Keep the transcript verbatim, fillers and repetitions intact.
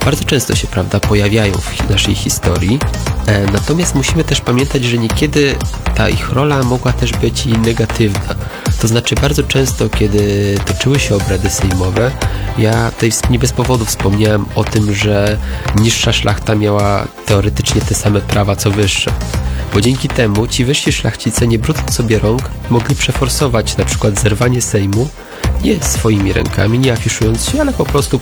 bardzo często się, prawda, pojawiają w naszej historii. E, natomiast musimy też pamiętać, że niekiedy ta ich rola mogła też być i negatywna. To znaczy bardzo często, kiedy toczyły się obrady sejmowe, ja tutaj nie bez powodu wspomniałem o tym, że niższa szlachta miała teoretycznie te same prawa co wyższa. Bo dzięki temu ci wyżsi szlachcice, nie brudząc sobie rąk, mogli przeforsować na przykład zerwanie Sejmu nie swoimi rękami, nie afiszując się, ale po prostu